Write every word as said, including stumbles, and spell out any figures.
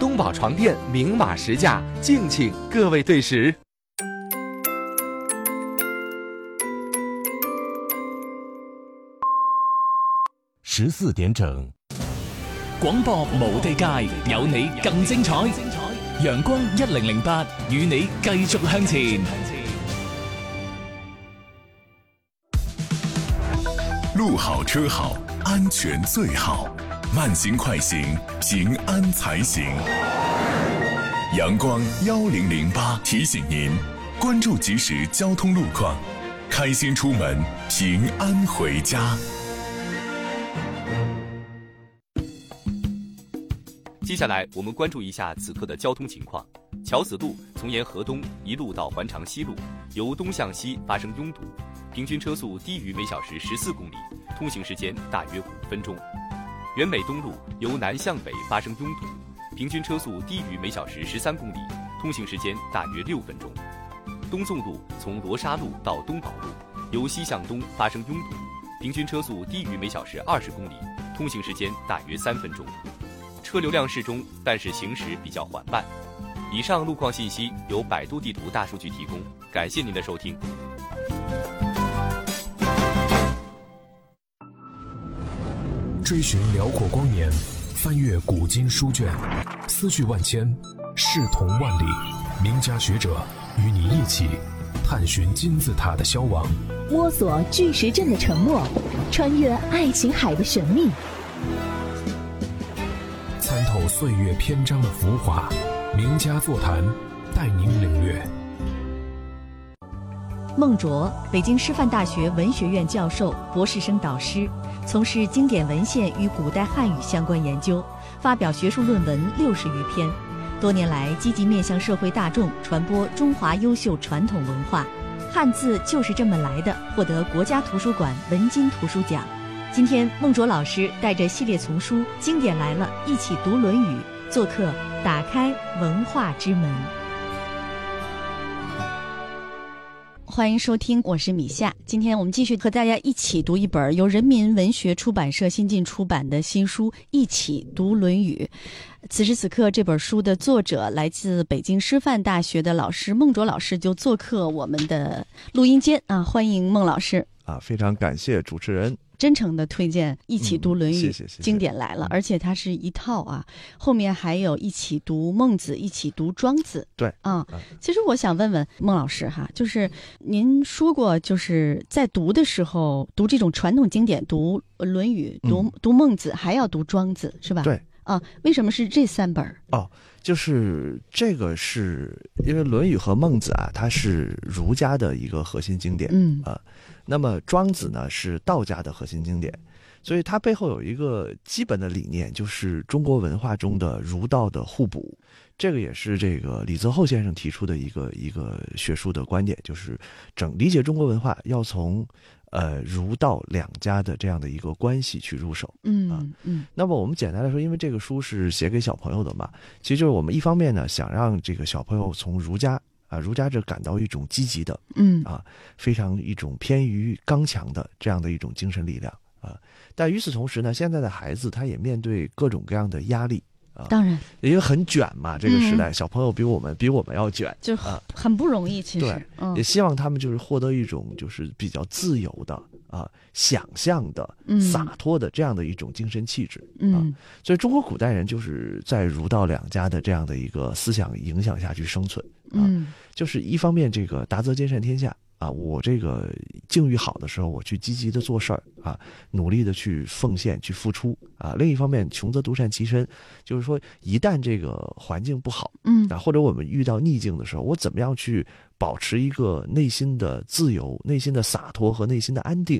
东宝床垫明码实价，敬请各位对时。 十四點整， 廣播無地界，有你更精彩。陽光一零零八，與你繼續向前。 路好車好，安全最好。慢行快行，平安才行。陽光一零零八提醒您，關注即時交通路況，開心出門，平安回家。 接下来我们关注一下此刻的交通情况。桥子路从沿河东一路到环长西路，由东向西发生拥堵，平均车速低于每小时十四公里，通行时间大约五分钟。原美东路由南向北发生拥堵，平均车速低于每小时十三公里，通行时间大约六分钟。东纵路从罗沙路到东宝路，由西向东发生拥堵，平均车速低于每小时二十公里，通行时间大约三分钟。车流量适中，但是行驶比较缓慢。以上路况信息由百度地图大数据提供，感谢您的收听。 追寻辽阔光年，翻阅古今书卷，思绪万千，视同万里。名家学者与你一起探寻金字塔的消亡， 摸索巨石阵的沉默，穿越爱琴海的神秘， 参透岁月篇章的浮华。名家座谈，带您领略。 孟卓，北京师范大学文学院教授、博士生导师，从事经典文献与古代汉语相关研究，发表学术论文六十余篇。多年来，积极面向社会大众传播中华优秀传统文化。汉字就是这么来的，获得国家图书馆文津图书奖。今天，孟卓老师带着系列丛书《经典来了》，一起读《论语》，做客打开文化之门。欢迎收听，我是米夏。今天我们继续和大家一起读一本由人民文学出版社新晋出版的新书《一起读论语》。此时此刻，这本书的作者来自北京师范大学的老师孟卓老师就做客我们的录音间啊，欢迎孟老师啊！非常感谢主持人。 真诚的推荐一起读《论语》， 嗯，谢谢谢谢， 经典来了，嗯，而且它是一套啊，后面还有一起读孟子，一起读庄子。 对啊，嗯，其实我想问问孟老师哈，就是您说过，就是在读的时候，读这种传统经典，读《论语》，读，嗯，读孟子，还要读庄子，是吧？ 对啊，为什么是这三本？ 哦，就是这个是因为《论语》和孟子啊，它是儒家的一个核心经典，嗯啊。那么庄子呢是道家的核心经典，所以它背后有一个基本的理念，就是中国文化中的儒道的互补。这个也是这个李泽厚先生提出的一个一个学术的观点，就是整理解中国文化要从呃儒道两家的这样的一个关系去入手。嗯啊嗯。那么我们简单来说，因为这个书是写给小朋友的嘛，其实就是我们一方面呢想让这个小朋友从儒家啊，儒家者感到一种积极的，嗯啊，非常一种偏于刚强的这样的一种精神力量啊。但与此同时呢，现在的孩子他也面对各种各样的压力啊， 当然， 因为很卷嘛，这个时代，嗯，小朋友比我们比我们要卷， 就很不容易。其实， 对， 嗯， 也希望他们就是获得一种就是比较自由的啊、想象的、洒脱的这样的一种精神气质，嗯啊。所以中国古代人就是在儒道两家的这样的一个思想影响下去生存。嗯，就是一方面这个达则兼善天下啊，我这个境遇好的时候，我去积极的做事儿啊，努力的去奉献、去付出啊；另一方面，穷则独善其身，就是说，一旦这个环境不好，嗯啊，或者我们遇到逆境的时候，我怎么样去保持一个内心的自由、内心的洒脱和内心的安定